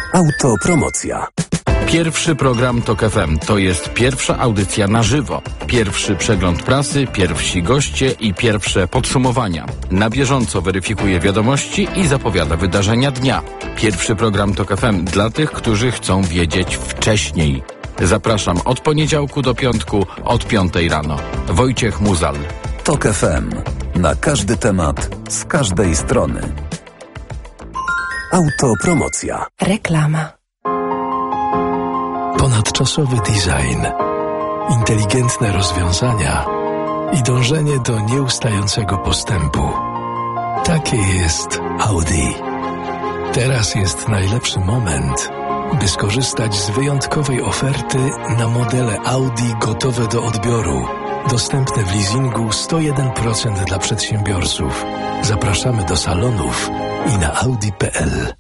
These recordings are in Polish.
Autopromocja. Pierwszy program TOK FM to jest pierwsza audycja na żywo. Pierwszy przegląd prasy, pierwsi goście i pierwsze podsumowania. Na bieżąco weryfikuje wiadomości i zapowiada wydarzenia dnia. Pierwszy program TOK FM dla tych, którzy chcą wiedzieć wcześniej. Zapraszam od poniedziałku do piątku od 5 rano. Wojciech Muzal. TOK FM. Na każdy temat, z każdej strony. Autopromocja. Reklama. Ponadczasowy design, inteligentne rozwiązania i dążenie do nieustającego postępu. Takie jest Audi. Teraz jest najlepszy moment, by skorzystać z wyjątkowej oferty na modele Audi gotowe do odbioru. Dostępne w leasingu 101% dla przedsiębiorców. Zapraszamy do salonów i na audi.pl.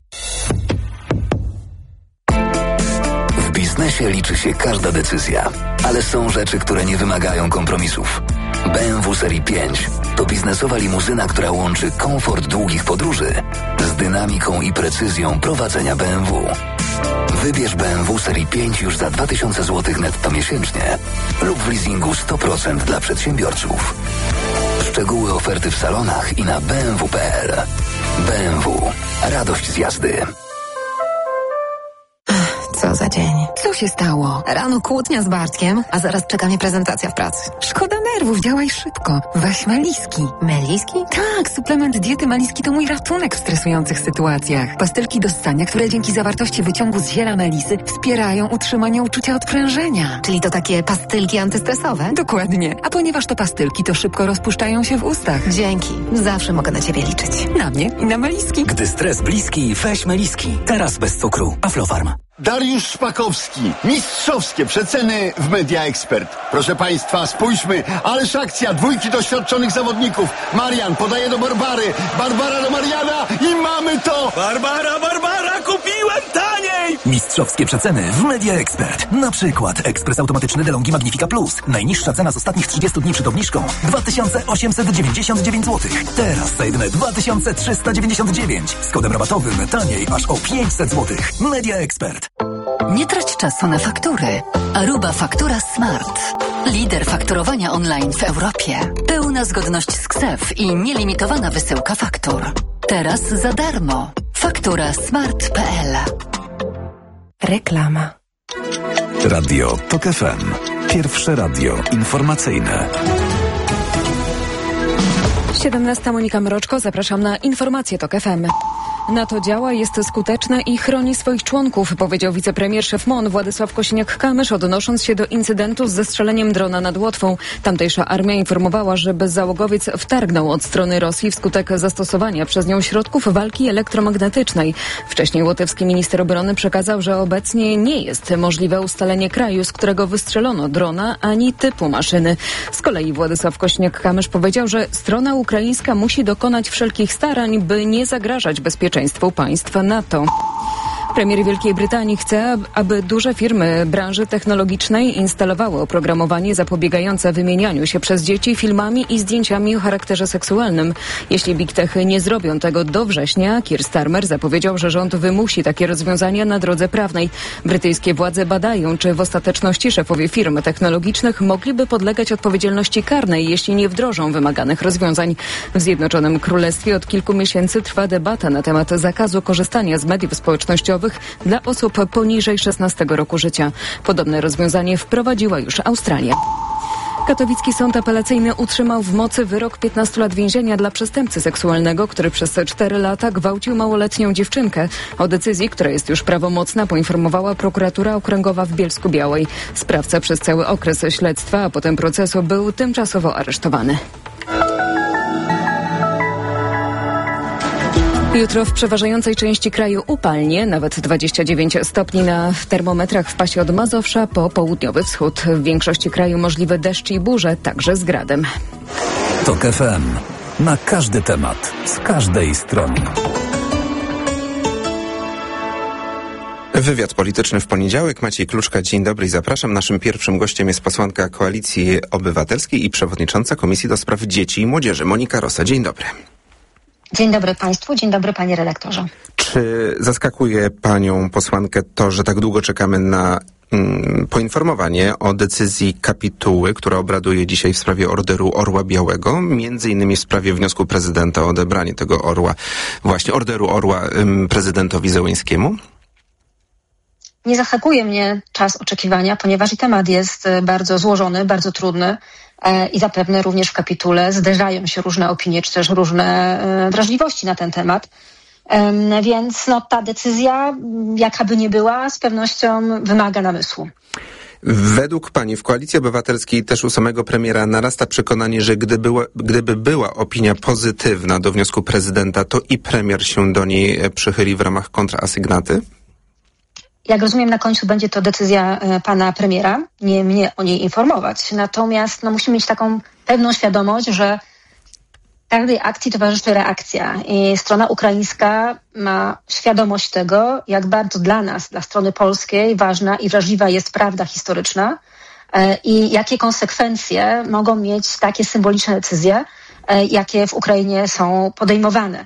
W biznesie liczy się każda decyzja, ale są rzeczy, które nie wymagają kompromisów. BMW Serii 5 to biznesowa limuzyna, która łączy komfort długich podróży z dynamiką i precyzją prowadzenia BMW. Wybierz BMW Serii 5 już za 2000 zł netto miesięcznie lub w leasingu 100% dla przedsiębiorców. Szczegóły oferty w salonach i na bmw.pl. BMW. Radość z jazdy. Co za dzień. Co się stało? Rano kłótnia z Bartkiem, a zaraz czeka mnie prezentacja w pracy. Szkoda nerwów, działaj szybko. Weź Meliski. Meliski? Tak, suplement diety Meliski to mój ratunek w stresujących sytuacjach. Pastylki do ssania, które dzięki zawartości wyciągu z ziela melisy wspierają utrzymanie uczucia odprężenia. Czyli to takie pastylki antystresowe? Dokładnie. A ponieważ to pastylki, to szybko rozpuszczają się w ustach. Dzięki. Zawsze mogę na ciebie liczyć. Na mnie i na Meliski. Gdy stres bliski, weź Meliski. Teraz bez cukru. Aflofarm. Dariusz Szpakowski. Mistrzowskie przeceny w Media Expert. Proszę Państwa, spójrzmy. Ależ akcja. Dwójki doświadczonych zawodników. Marian podaje do Barbary. Barbara do Mariana i mamy to! Barbara, kupiłem taniej! Mistrzowskie przeceny w Media Expert. Na przykład ekspres automatyczny DeLonghi Magnifica Plus. Najniższa cena z ostatnich 30 dni przed obniżką 2899 zł. Teraz za jedyne 2399. Z kodem rabatowym taniej aż o 500 zł. Media Expert. Nie trać czasu na faktury. Aruba Faktura Smart. Lider fakturowania online w Europie. Pełna zgodność z KSEF i nielimitowana wysyłka faktur. Teraz za darmo. fakturasmart.pl. Reklama. Radio TOK FM. Pierwsze radio informacyjne. 17 Monika Mroczko, zapraszam na informacje TOK FM. NATO działa, jest skuteczne i chroni swoich członków, powiedział wicepremier szef MON Władysław Kosiniak-Kamysz, odnosząc się do incydentu z zestrzeleniem drona nad Łotwą. Tamtejsza armia informowała, że bezzałogowiec wtargnął od strony Rosji wskutek zastosowania przez nią środków walki elektromagnetycznej. Wcześniej łotewski minister obrony przekazał, że obecnie nie jest możliwe ustalenie kraju, z którego wystrzelono drona, ani typu maszyny. Z kolei Władysław Kosiniak-Kamysz powiedział, że strona ukraińska musi dokonać wszelkich starań, by nie zagrażać bezpieczeństwu państw NATO. Premier Wielkiej Brytanii chce, aby duże firmy branży technologicznej instalowały oprogramowanie zapobiegające wymienianiu się przez dzieci filmami i zdjęciami o charakterze seksualnym. Jeśli Big Tech nie zrobią tego do września, Keir Starmer zapowiedział, że rząd wymusi takie rozwiązania na drodze prawnej. Brytyjskie władze badają, czy w ostateczności szefowie firm technologicznych mogliby podlegać odpowiedzialności karnej, jeśli nie wdrożą wymaganych rozwiązań. W Zjednoczonym Królestwie od kilku miesięcy trwa debata na temat zakazu korzystania z mediów społecznościowych dla osób poniżej 16 roku życia. Podobne rozwiązanie wprowadziła już Australia. Katowicki Sąd Apelacyjny utrzymał w mocy wyrok 15 lat więzienia dla przestępcy seksualnego, który przez 4 lata gwałcił małoletnią dziewczynkę. O decyzji, która jest już prawomocna, poinformowała prokuratura okręgowa w Bielsku-Białej. Sprawca przez cały okres śledztwa, a potem procesu był tymczasowo aresztowany. Jutro w przeważającej części kraju upalnie, nawet 29 stopni na termometrach w pasie od Mazowsza po południowy wschód. W większości kraju możliwe deszcze i burze, także z gradem. TOK FM. Na każdy temat, z każdej strony. Wywiad polityczny w poniedziałek. Maciej Kluczka, dzień dobry i zapraszam. Naszym pierwszym gościem jest posłanka Koalicji Obywatelskiej i przewodnicząca Komisji do Spraw Dzieci i Młodzieży, Monika Rosa. Dzień dobry. Dzień dobry Państwu, dzień dobry Panie redaktorze. Czy zaskakuje Panią posłankę to, że tak długo czekamy na poinformowanie o decyzji kapituły, która obraduje dzisiaj w sprawie orderu Orła Białego, między innymi w sprawie wniosku prezydenta o odebranie tego orła, właśnie orderu Orła prezydentowi Zełenskiemu? Nie zaskakuje mnie czas oczekiwania, ponieważ i temat jest bardzo złożony, bardzo trudny i zapewne również w kapitule zderzają się różne opinie, czy też różne wrażliwości na ten temat. Więc ta decyzja, jaka by nie była, z pewnością wymaga namysłu. Według Pani w Koalicji Obywatelskiej też u samego premiera narasta przekonanie, że gdyby była opinia pozytywna do wniosku prezydenta, to i premier się do niej przychyli w ramach kontrasygnaty? Jak rozumiem, na końcu będzie to decyzja pana premiera, nie mnie o niej informować. Natomiast musimy mieć taką pewną świadomość, że każdej akcji towarzyszy reakcja i strona ukraińska ma świadomość tego, jak bardzo dla nas, dla strony polskiej ważna i wrażliwa jest prawda historyczna i jakie konsekwencje mogą mieć takie symboliczne decyzje, jakie w Ukrainie są podejmowane.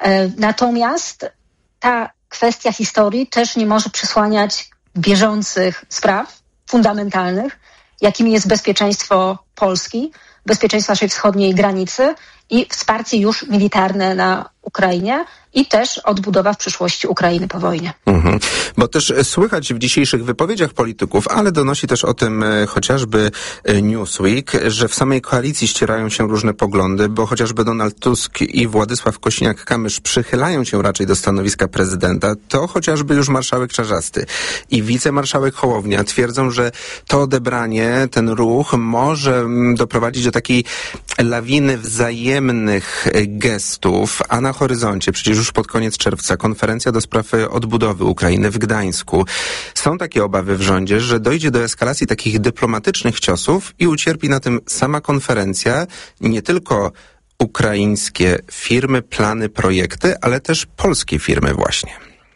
Natomiast ta kwestia historii też nie może przysłaniać bieżących spraw fundamentalnych, jakimi jest bezpieczeństwo Polski, bezpieczeństwo naszej wschodniej granicy i wsparcie już militarne na Ukrainie i też odbudowa w przyszłości Ukrainy po wojnie. Bo też słychać w dzisiejszych wypowiedziach polityków, ale donosi też o tym chociażby Newsweek, że w samej koalicji ścierają się różne poglądy, bo chociażby Donald Tusk i Władysław Kosiniak-Kamysz przychylają się raczej do stanowiska prezydenta, to chociażby już marszałek Czarzasty i wicemarszałek Hołownia twierdzą, że to odebranie, ten ruch może doprowadzić do takiej lawiny wzajemnych gestów, a na horyzoncie przecież już pod koniec czerwca konferencja do spraw odbudowy Ukrainy w Gdańsku. Są takie obawy w rządzie, że dojdzie do eskalacji takich dyplomatycznych ciosów i ucierpi na tym sama konferencja, nie tylko ukraińskie firmy, plany, projekty, ale też polskie firmy właśnie.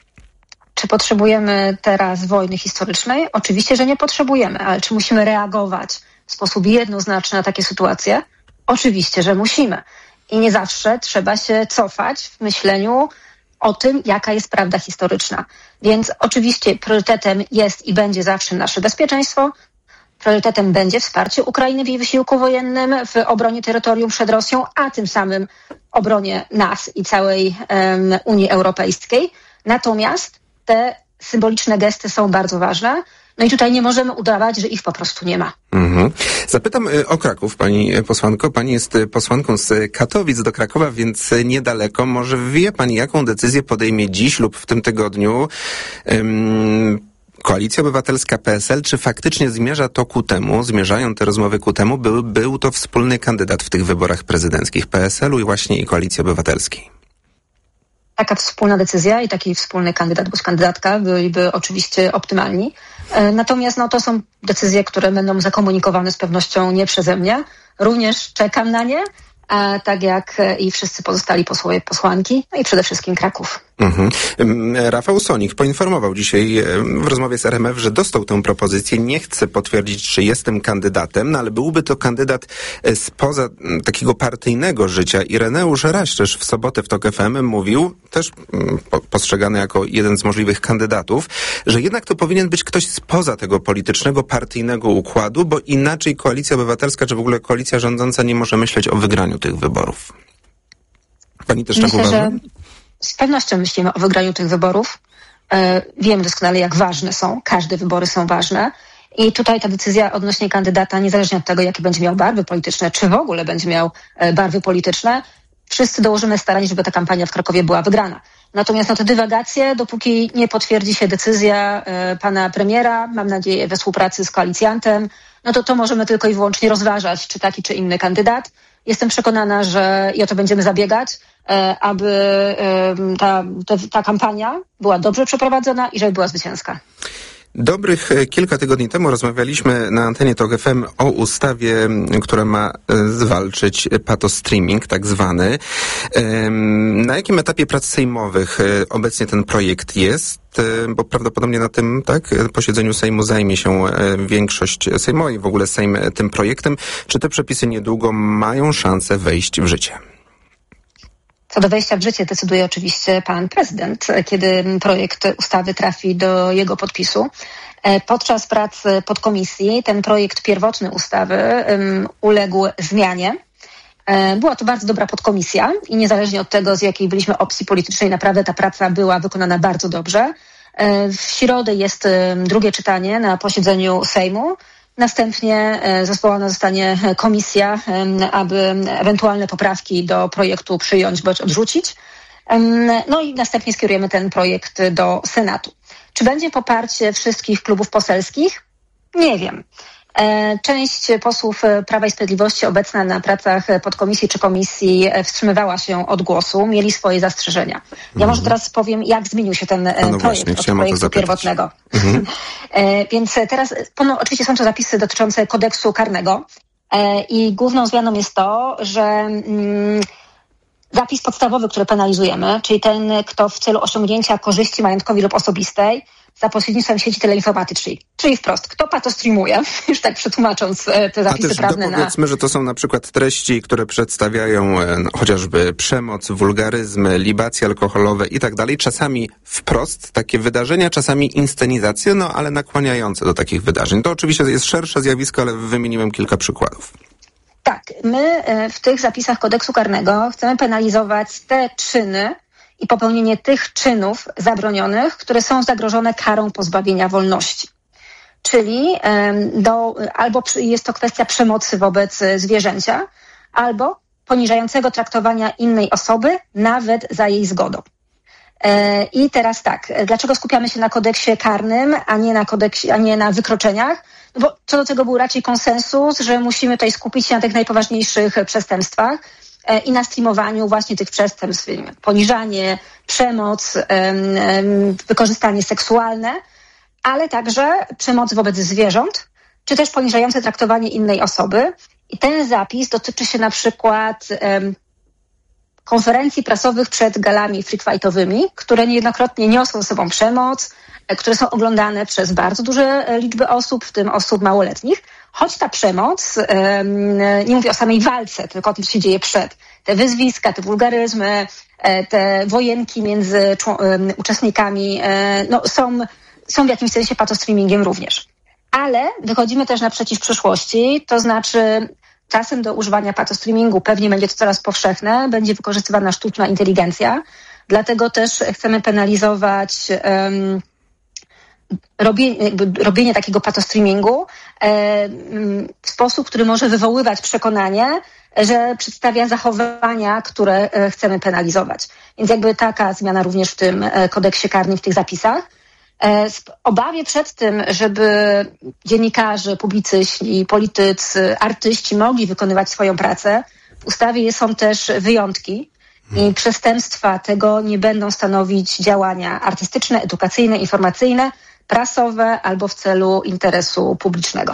Czy potrzebujemy teraz wojny historycznej? Oczywiście, że nie potrzebujemy, ale czy musimy reagować w sposób jednoznaczny na takie sytuacje? Oczywiście, że musimy. I nie zawsze trzeba się cofać w myśleniu o tym, jaka jest prawda historyczna. Więc oczywiście priorytetem jest i będzie zawsze nasze bezpieczeństwo. Priorytetem będzie wsparcie Ukrainy w jej wysiłku wojennym, w obronie terytorium przed Rosją, a tym samym obronie nas i całej Unii Europejskiej. Natomiast te symboliczne gesty są bardzo ważne. No i tutaj nie możemy udawać, że ich po prostu nie ma. Zapytam o Kraków, pani posłanko. Pani jest posłanką z Katowic do Krakowa, więc niedaleko. Może wie pani, jaką decyzję podejmie dziś lub w tym tygodniu Koalicja Obywatelska PSL? Czy faktycznie zmierzają te rozmowy ku temu, był to wspólny kandydat w tych wyborach prezydenckich PSL-u i właśnie i Koalicji Obywatelskiej? Taka wspólna decyzja i taki wspólny kandydat bądź kandydatka byliby oczywiście optymalni. Natomiast to są decyzje, które będą zakomunikowane z pewnością nie przeze mnie. Również czekam na nie, tak jak i wszyscy pozostali posłowie, posłanki, no i przede wszystkim Kraków. Rafał Sonik poinformował dzisiaj w rozmowie z RMF, że dostał tę propozycję. Nie chce potwierdzić, czy jestem kandydatem, ale byłby to kandydat spoza takiego partyjnego życia. Ireneusz Raścisz w sobotę w TOK FM mówił, też postrzegany jako jeden z możliwych kandydatów, że jednak to powinien być ktoś spoza tego politycznego, partyjnego układu, bo inaczej Koalicja Obywatelska, czy w ogóle koalicja rządząca nie może myśleć o wygraniu tych wyborów. Pani też tak uważa? Że z pewnością myślimy o wygraniu tych wyborów. Wiem doskonale, jak ważne są. Każde wybory są ważne. I tutaj ta decyzja odnośnie kandydata, niezależnie od tego, jakie będzie miał barwy polityczne, czy w ogóle będzie miał barwy polityczne, wszyscy dołożymy starań, żeby ta kampania w Krakowie była wygrana. Natomiast te dywagacje, dopóki nie potwierdzi się decyzja pana premiera, mam nadzieję we współpracy z koalicjantem, to możemy tylko i wyłącznie rozważać, czy taki, czy inny kandydat. Jestem przekonana, że i o to będziemy zabiegać, aby ta kampania była dobrze przeprowadzona i żeby była zwycięska. Dobrych kilka tygodni temu rozmawialiśmy na antenie TOK FM o ustawie, która ma zwalczyć patostreaming, tak zwany. Na jakim etapie prac sejmowych obecnie ten projekt jest? Bo prawdopodobnie na tym posiedzeniu Sejmu zajmie się większość sejmowa i w ogóle Sejm tym projektem. Czy te przepisy niedługo mają szansę wejść w życie? Co do wejścia w życie decyduje oczywiście pan prezydent, kiedy projekt ustawy trafi do jego podpisu. Podczas prac podkomisji ten projekt pierwotny ustawy uległ zmianie. Była to bardzo dobra podkomisja i niezależnie od tego, z jakiej byliśmy opcji politycznej, naprawdę ta praca była wykonana bardzo dobrze. W środę jest drugie czytanie na posiedzeniu Sejmu. Następnie zespołana zostanie komisja, aby ewentualne poprawki do projektu przyjąć bądź odrzucić. No i następnie skierujemy ten projekt do Senatu. Czy będzie poparcie wszystkich klubów poselskich? Nie wiem. Część posłów Prawa i Sprawiedliwości obecna na pracach podkomisji czy komisji wstrzymywała się od głosu, mieli swoje zastrzeżenia. Ja może teraz powiem, jak zmienił się ten projekt od projektu pierwotnego. Więc teraz, oczywiście są to zapisy dotyczące kodeksu karnego i główną zmianą jest to, że zapis podstawowy, który penalizujemy, czyli ten, kto w celu osiągnięcia korzyści majątkowej lub osobistej za pośrednictwem sieci teleinformatycznej. Czyli wprost, kto patostreamuje, już tak przetłumacząc te zapisy prawne. Powiedzmy, że to są na przykład treści, które przedstawiają chociażby przemoc, wulgaryzmy, libacje alkoholowe i tak dalej. Czasami wprost takie wydarzenia, czasami inscenizacje, ale nakłaniające do takich wydarzeń. To oczywiście jest szersze zjawisko, ale wymieniłem kilka przykładów. Tak, my w tych zapisach kodeksu karnego chcemy penalizować te czyny i popełnienie tych czynów zabronionych, które są zagrożone karą pozbawienia wolności. Czyli albo jest to kwestia przemocy wobec zwierzęcia, albo poniżającego traktowania innej osoby, nawet za jej zgodą. I teraz tak, dlaczego skupiamy się na kodeksie karnym, a nie na wykroczeniach? No bo co do tego był raczej konsensus, że musimy tutaj skupić się na tych najpoważniejszych przestępstwach i na streamowaniu właśnie tych przestępstw, poniżanie, przemoc, wykorzystanie seksualne, ale także przemoc wobec zwierząt, czy też poniżające traktowanie innej osoby. I ten zapis dotyczy się na przykład konferencji prasowych przed galami freakfightowymi, które niejednokrotnie niosą ze sobą przemoc, które są oglądane przez bardzo duże liczby osób, w tym osób małoletnich, choć ta przemoc, nie mówię o samej walce, tylko o tym, co się dzieje przed. Te wyzwiska, te wulgaryzmy, te wojenki między uczestnikami są w jakimś sensie patostreamingiem również. Ale wychodzimy też naprzeciw przyszłości, to znaczy czasem do używania patostreamingu pewnie będzie to coraz powszechne, będzie wykorzystywana sztuczna inteligencja, dlatego też chcemy penalizować robienie takiego patostreamingu w sposób, który może wywoływać przekonanie, że przedstawia zachowania, które chcemy penalizować. Więc jakby taka zmiana również w tym kodeksie karnym, w tych zapisach. W obawie przed tym, żeby dziennikarze, publicyści, politycy, artyści mogli wykonywać swoją pracę, w ustawie są też wyjątki i przestępstwa tego nie będą stanowić działania artystyczne, edukacyjne, informacyjne, prasowe albo w celu interesu publicznego.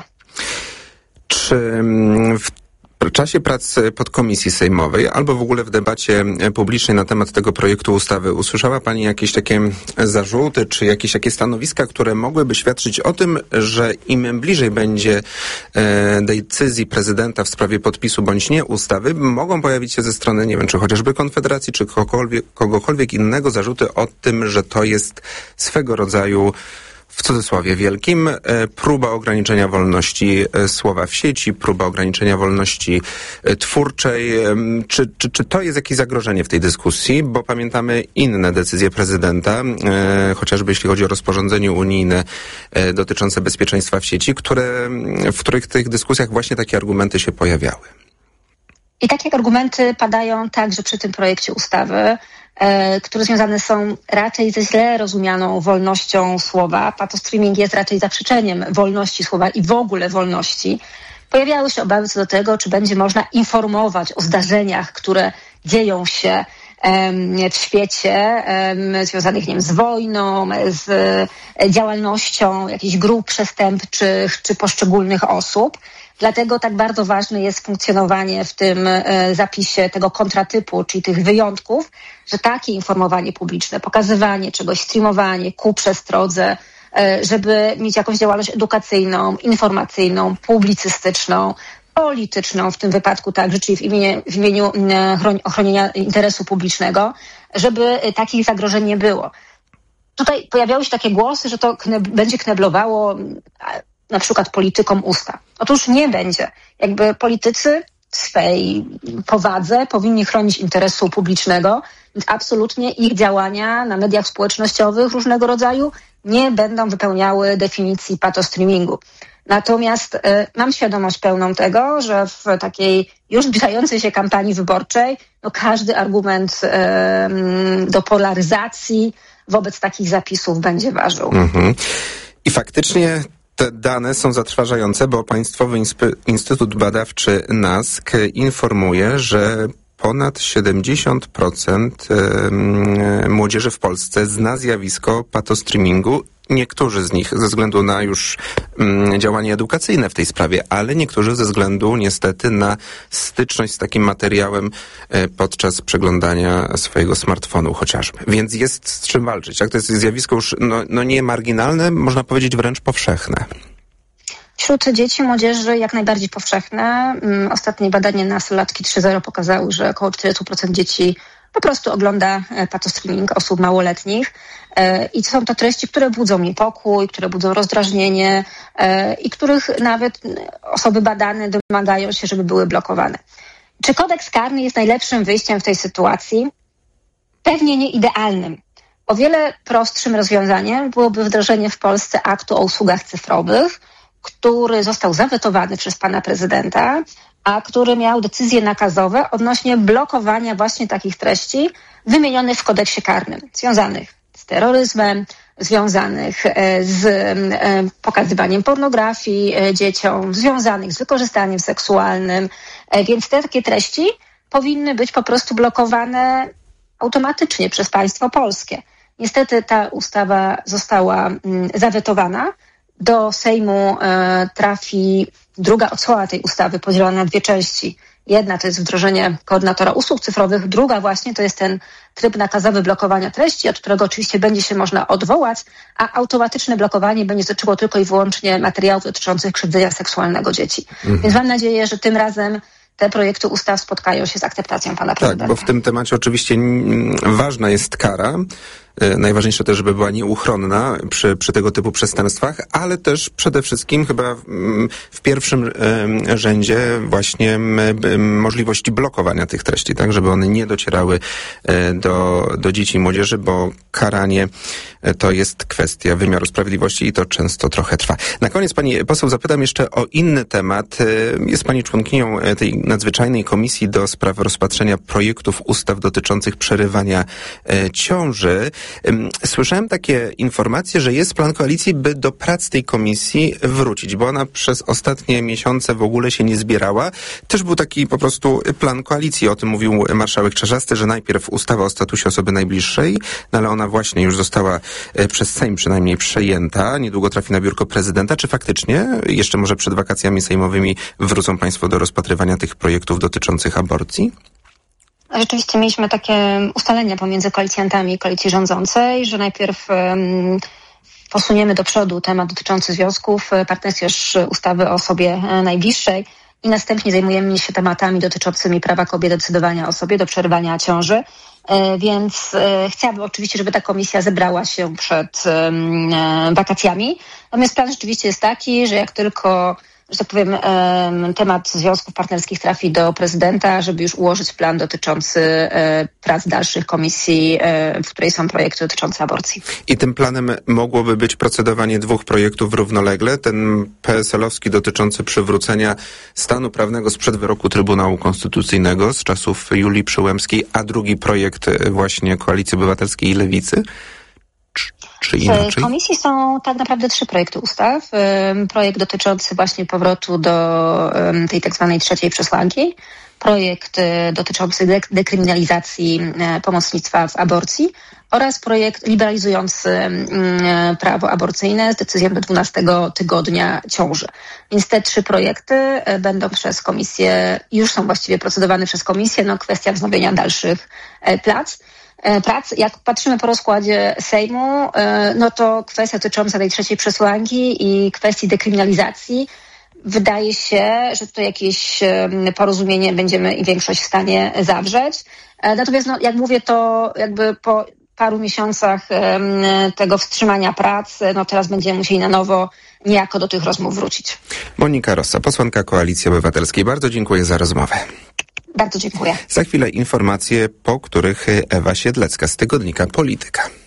Czy w czasie prac podkomisji sejmowej albo w ogóle w debacie publicznej na temat tego projektu ustawy usłyszała Pani jakieś takie zarzuty czy jakieś takie stanowiska, które mogłyby świadczyć o tym, że im bliżej będzie decyzji prezydenta w sprawie podpisu bądź nie ustawy, mogą pojawić się ze strony, nie wiem, czy chociażby Konfederacji, czy kogokolwiek innego zarzuty o tym, że to jest swego rodzaju, w cudzysłowie wielkim, próba ograniczenia wolności słowa w sieci, próba ograniczenia wolności twórczej. Czy to jest jakieś zagrożenie w tej dyskusji? Bo pamiętamy inne decyzje prezydenta, chociażby jeśli chodzi o rozporządzenie unijne dotyczące bezpieczeństwa w sieci, w których w tych dyskusjach właśnie takie argumenty się pojawiały. I takie argumenty padają także przy tym projekcie ustawy, które związane są raczej ze źle rozumianą wolnością słowa. Patostreaming jest raczej zaprzeczeniem wolności słowa i w ogóle wolności. Pojawiały się obawy co do tego, czy będzie można informować o zdarzeniach, które dzieją się w świecie, związanych, nie wiem, z wojną, z działalnością jakichś grup przestępczych czy poszczególnych osób. Dlatego tak bardzo ważne jest funkcjonowanie w tym zapisie tego kontratypu, czyli tych wyjątków, że takie informowanie publiczne, pokazywanie czegoś, streamowanie ku przestrodze, żeby mieć jakąś działalność edukacyjną, informacyjną, publicystyczną, polityczną w tym wypadku także, czyli w imieniu ochronienia interesu publicznego, żeby takich zagrożeń nie było. Tutaj pojawiały się takie głosy, że to będzie kneblowało na przykład politykom usta. Otóż nie będzie. Jakby politycy w swej powadze powinni chronić interesu publicznego, więc absolutnie ich działania na mediach społecznościowych różnego rodzaju nie będą wypełniały definicji patostreamingu. Natomiast mam świadomość pełną tego, że w takiej już zbliżającej się kampanii wyborczej każdy argument do polaryzacji wobec takich zapisów będzie ważył. I faktycznie te dane są zatrważające, bo Państwowy Instytut Badawczy NASK informuje, że ponad 70% młodzieży w Polsce zna zjawisko patostreamingu. Niektórzy z nich ze względu na już działanie edukacyjne w tej sprawie, ale niektórzy ze względu niestety na styczność z takim materiałem podczas przeglądania swojego smartfonu chociażby. Więc jest z czym walczyć. Jak to jest zjawisko już nie marginalne, można powiedzieć wręcz powszechne. Wśród dzieci i młodzieży jak najbardziej powszechne. Ostatnie badanie Nastolatki 3.0 pokazały, że około 40% dzieci po prostu ogląda patostreaming osób małoletnich i są to treści, które budzą niepokój, które budzą rozdrażnienie i których nawet osoby badane domagają się, żeby były blokowane. Czy kodeks karny jest najlepszym wyjściem w tej sytuacji? Pewnie nie idealnym. O wiele prostszym rozwiązaniem byłoby wdrożenie w Polsce aktu o usługach cyfrowych, który został zawetowany przez pana prezydenta, a który miał decyzje nakazowe odnośnie blokowania właśnie takich treści wymienionych w kodeksie karnym, związanych z terroryzmem, związanych z pokazywaniem pornografii dzieciom, związanych z wykorzystaniem seksualnym. Więc te takie treści powinny być po prostu blokowane automatycznie przez państwo polskie. Niestety ta ustawa została zawetowana. Do Sejmu trafi druga odsłona tej ustawy podzielona na dwie części. Jedna to jest wdrożenie koordynatora usług cyfrowych, druga właśnie to jest ten tryb nakazowy blokowania treści, od którego oczywiście będzie się można odwołać, a automatyczne blokowanie będzie dotyczyło tylko i wyłącznie materiałów dotyczących krzywdzenia seksualnego dzieci. Więc mam nadzieję, że tym razem te projekty ustaw spotkają się z akceptacją pana prezydenta. Tak, bo w tym temacie oczywiście ważna jest kara. Najważniejsze też, żeby była nieuchronna przy tego typu przestępstwach, ale też przede wszystkim chyba w pierwszym rzędzie właśnie możliwości blokowania tych treści, tak, żeby one nie docierały do dzieci i młodzieży, bo karanie to jest kwestia wymiaru sprawiedliwości i to często trochę trwa. Na koniec pani poseł zapytam jeszcze o inny temat. Jest pani członkinią tej nadzwyczajnej komisji do spraw rozpatrzenia projektów ustaw dotyczących przerywania ciąży. Słyszałem takie informacje, że jest plan koalicji, by do prac tej komisji wrócić, bo ona przez ostatnie miesiące w ogóle się nie zbierała. Też był taki po prostu plan koalicji, o tym mówił marszałek Czarzasty, że najpierw ustawa o statusie osoby najbliższej, no ale ona właśnie już została przez Sejm przynajmniej przejęta, niedługo trafi na biurko prezydenta. Czy faktycznie jeszcze może przed wakacjami sejmowymi wrócą państwo do rozpatrywania tych projektów dotyczących aborcji? Rzeczywiście mieliśmy takie ustalenia pomiędzy koalicjantami koalicji rządzącej, że najpierw posuniemy do przodu temat dotyczący związków partnerskich, ustawy o osobie najbliższej i następnie zajmujemy się tematami dotyczącymi prawa kobiet do decydowania o sobie, do przerywania ciąży. Więc chciałabym oczywiście, żeby ta komisja zebrała się przed wakacjami. Natomiast plan rzeczywiście jest taki, że jak tylko, że tak powiem, temat związków partnerskich trafi do prezydenta, żeby już ułożyć plan dotyczący prac dalszych komisji, w której są projekty dotyczące aborcji. I tym planem mogłoby być procedowanie dwóch projektów równolegle. Ten PSL-owski dotyczący przywrócenia stanu prawnego sprzed wyroku Trybunału Konstytucyjnego z czasów Julii Przyłębskiej, a drugi projekt właśnie Koalicji Obywatelskiej i Lewicy. W komisji są tak naprawdę 3 projekty ustaw. Projekt dotyczący właśnie powrotu do tej tak zwanej trzeciej przesłanki. Projekt dotyczący dekryminalizacji pomocnictwa w aborcji oraz projekt liberalizujący prawo aborcyjne z decyzją do 12 tygodnia ciąży. Więc te 3 projekty będą przez komisję, już są właściwie procedowane przez komisję, kwestia wznowienia dalszych prac. Jak patrzymy po rozkładzie Sejmu, to kwestia dotycząca tej trzeciej przesłanki i kwestii dekryminalizacji wydaje się, że to jakieś porozumienie będziemy i większość w stanie zawrzeć. Natomiast, jak mówię, to jakby po paru miesiącach tego wstrzymania prac, teraz będziemy musieli na nowo niejako do tych rozmów wrócić. Monika Rosa, posłanka Koalicji Obywatelskiej. Bardzo dziękuję za rozmowę. Bardzo dziękuję. Za chwilę informacje, po których Ewa Siedlecka z tygodnika Polityka.